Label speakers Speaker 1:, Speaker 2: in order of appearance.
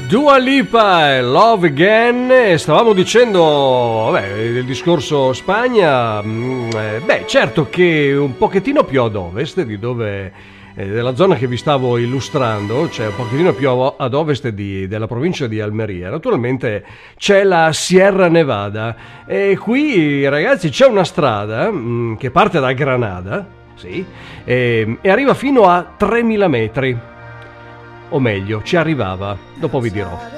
Speaker 1: Dua Lipa, Love Again. E stavamo dicendo, vabbè, del discorso Spagna. Certo che un pochettino più ad ovest di dove, della zona che vi stavo illustrando, cioè un pochettino più ad ovest della provincia di Almeria, naturalmente c'è la Sierra Nevada. E qui, ragazzi, c'è una strada che parte da Granada, sì, e arriva fino a 3000 metri. O meglio, ci arrivava, dopo vi dirò.